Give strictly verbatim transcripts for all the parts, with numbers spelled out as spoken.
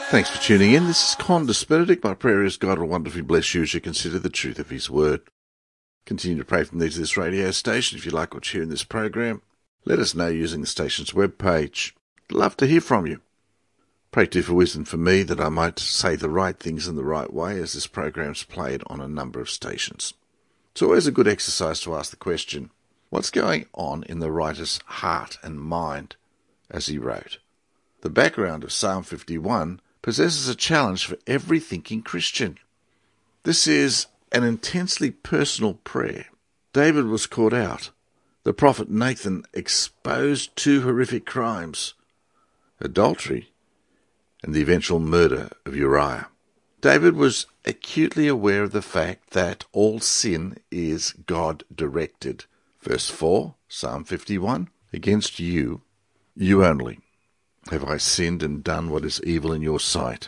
Thanks for tuning in. This is Condis Benedict. My prayer is God will wonderfully bless you as you consider the truth of His Word. Continue to pray from these to this radio station. If you like what you hear in this program, let us know using the station's webpage. I'd love to hear from you. Pray too for wisdom for me that I might say the right things in the right way as this program's played on a number of stations. It's always a good exercise to ask the question, what's going on in the writer's heart and mind as he wrote? The background of Psalm fifty-one possesses a challenge for every thinking Christian. This is an intensely personal prayer. David was caught out. The prophet Nathan exposed two horrific crimes, adultery and the eventual murder of Uriah. David was acutely aware of the fact that all sin is God-directed. Verse four, Psalm fifty-one, against you, you only, have I sinned and done what is evil in your sight.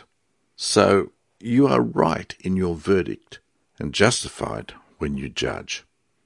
So you are right in your verdict and justified when you judge.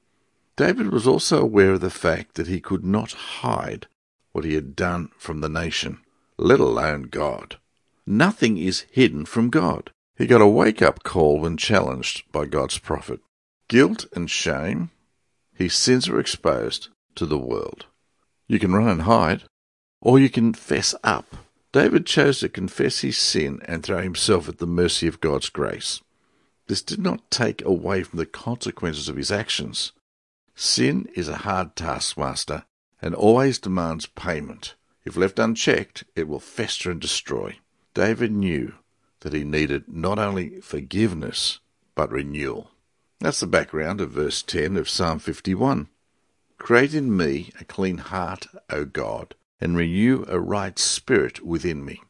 David was also aware of the fact that he could not hide what he had done from the nation, let alone God. Nothing is hidden from God. He got a wake-up call when challenged by God's prophet. Guilt and shame, his sins are exposed to the world. You can run and hide, or you can fess up. David chose to confess his sin and throw himself at the mercy of God's grace. This did not take away from the consequences of his actions. Sin is a hard taskmaster and always demands payment. If left unchecked, it will fester and destroy. David knew that he needed not only forgiveness, but renewal. That's the background of verse ten of Psalm fifty-one. Create in me a clean heart, O God, and renew a right spirit within me.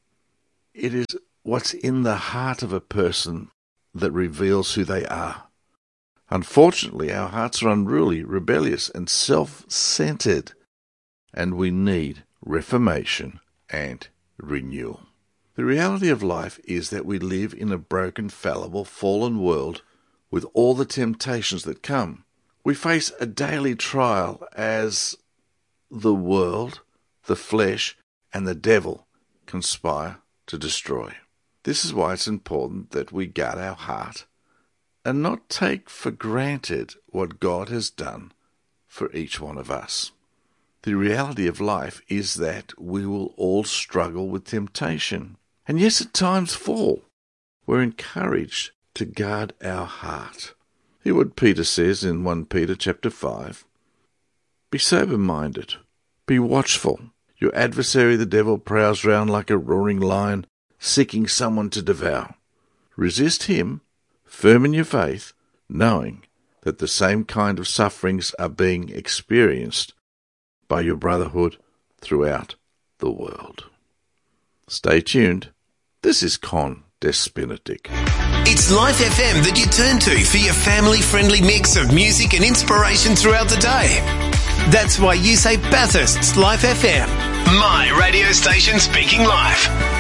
It is what's in the heart of a person that reveals who they are. Unfortunately, our hearts are unruly, rebellious, and self-centered, and we need reformation and renewal. The reality of life is that we live in a broken, fallible, fallen world with all the temptations that come. We face a daily trial as the world, the flesh, and the devil conspire to destroy. This is why it's important that we guard our heart and not take for granted what God has done for each one of us. The reality of life is that we will all struggle with temptation, and yes, at times fall. We're encouraged to guard our heart. Hear what Peter says in First Peter chapter five. Be sober-minded, be watchful. Your adversary the devil prowls round like a roaring lion, seeking someone to devour. Resist him, firm in your faith, knowing that the same kind of sufferings are being experienced by your brotherhood throughout the world. Stay tuned. This is Condis Benedict. It's Life F M that you turn to for your family-friendly mix of music and inspiration throughout the day. That's why you say Bathurst's Life F M. My radio station speaking life.